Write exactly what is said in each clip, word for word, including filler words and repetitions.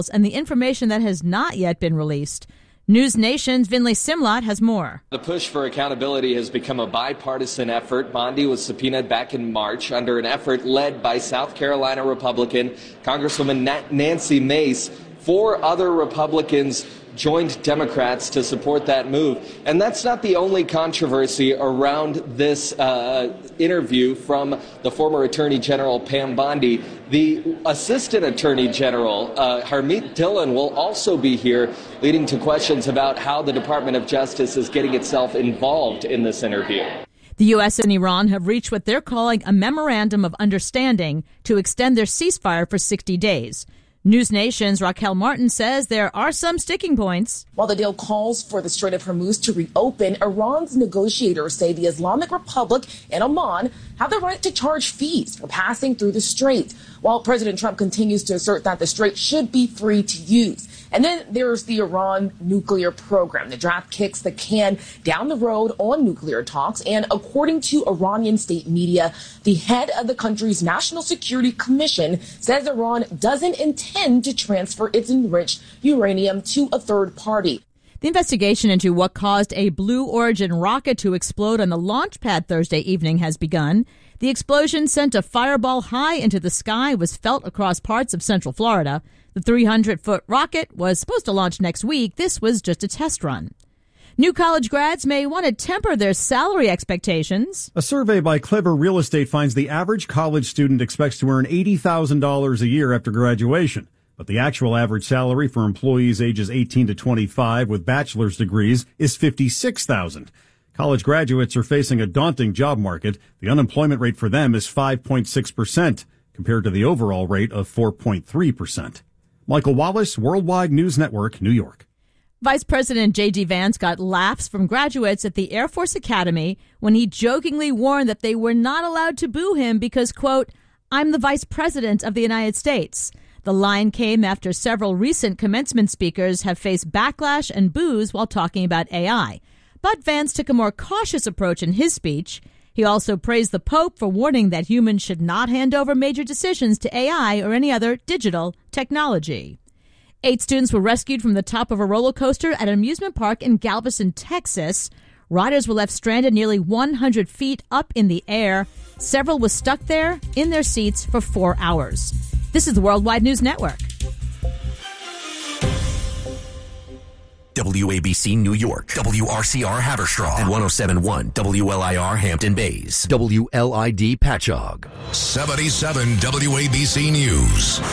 and the information that has not yet been released. News Nation's Vinley Simlot has more. The push for accountability has become a bipartisan effort. Bondi was subpoenaed back in March under an effort led by South Carolina Republican Congresswoman Nancy Mace. Four other Republicans joined Democrats to support that move. And that's not the only controversy around this uh, interview from the former Attorney General Pam Bondi. The Assistant Attorney General, uh, Harmeet Dillon, will also be here, leading to questions about how the Department of Justice is getting itself involved in this interview. The U S and Iran have reached what they're calling a memorandum of understanding to extend their ceasefire for sixty days. News Nation's Raquel Martin says there are some sticking points. While the deal calls for the Strait of Hormuz to reopen, Iran's negotiators say the Islamic Republic and Oman have the right to charge fees for passing through the strait, while President Trump continues to assert that the strait should be free to use. And then there's the Iran nuclear program. The draft kicks the can down the road on nuclear talks. And according to Iranian state media, the head of the country's National Security Commission says Iran doesn't intend to transfer its enriched uranium to a third party. The investigation into what caused a Blue Origin rocket to explode on the launch pad Thursday evening has begun. The explosion sent a fireball high into the sky, was felt across parts of central Florida. The three hundred foot rocket was supposed to launch next week. This was just a test run. New college grads may want to temper their salary expectations. A survey by Clever Real Estate finds the average college student expects to earn eighty thousand dollars a year after graduation. But the actual average salary for employees ages eighteen to twenty-five with bachelor's degrees is fifty-six thousand dollars. College graduates are facing a daunting job market. The unemployment rate for them is five point six percent compared to the overall rate of four point three percent. Michael Wallace, Worldwide News Network, New York. Vice President J D. Vance got laughs from graduates at the Air Force Academy when he jokingly warned that they were not allowed to boo him because, quote, "I'm the Vice President of the United States." The line came after several recent commencement speakers have faced backlash and boos while talking about A I. But Vance took a more cautious approach in his speech. He also praised the Pope for warning that humans should not hand over major decisions to A I or any other digital technology. Eight students were rescued from the top of a roller coaster at an amusement park in Galveston, Texas. Riders were left stranded nearly one hundred feet up in the air. Several were stuck there in their seats for four hours. This is the Worldwide News Network. W A B C New York, W R C R Haverstraw, and one oh seven point one W L I R Hampton Bays, W L I D Patchogue. seventy-seven W A B C News.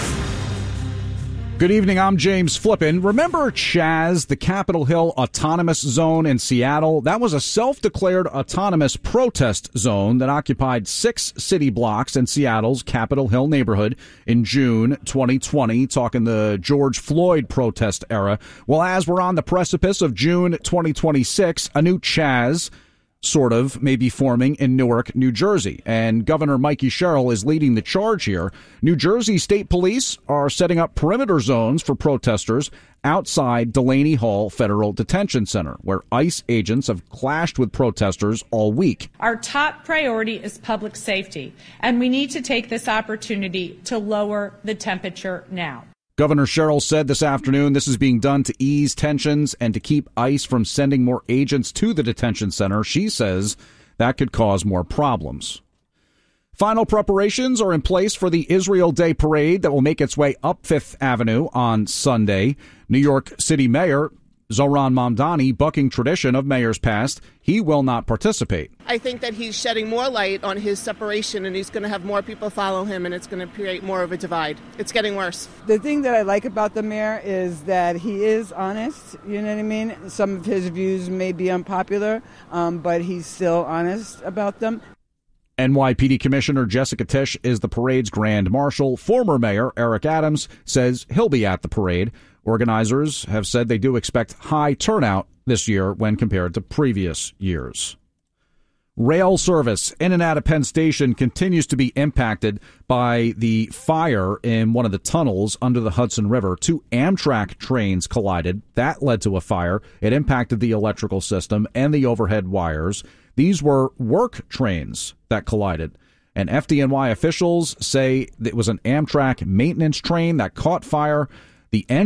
Good evening, I'm James Flippin. Remember Chaz, the Capitol Hill Autonomous Zone in Seattle? That was a self-declared autonomous protest zone that occupied six city blocks in Seattle's Capitol Hill neighborhood in June twenty twenty, talking the George Floyd protest era. Well, as we're on the precipice of June twenty twenty-six, a new Chaz sort of, may be forming in Newark, New Jersey. And Governor Mikey Sherrill is leading the charge here. New Jersey State Police are setting up perimeter zones for protesters outside Delaney Hall Federal Detention Center, where ICE agents have clashed with protesters all week. Our top priority is public safety, and we need to take this opportunity to lower the temperature now. Governor Sherrill said this afternoon this is being done to ease tensions and to keep ICE from sending more agents to the detention center. She says that could cause more problems. Final preparations are in place for the Israel Day Parade that will make its way up Fifth Avenue on Sunday. New York City Mayor Zohran Mamdani, bucking tradition of mayors past, he will not participate. I think that he's shedding more light on his separation, and he's going to have more people follow him, and it's going to create more of a divide. It's getting worse. The thing that I like about the mayor is that he is honest, you know what I mean? Some of his views may be unpopular, um, but he's still honest about them. N Y P D Commissioner Jessica Tisch is the parade's grand marshal. Former Mayor Eric Adams says he'll be at the parade. Organizers have said they do expect high turnout this year when compared to previous years. Rail service in and out of Penn Station continues to be impacted by the fire in one of the tunnels under the Hudson River. Two Amtrak trains collided. That led to a fire. It impacted the electrical system and the overhead wires. These were work trains that collided. And F D N Y officials say it was an Amtrak maintenance train that caught fire. The end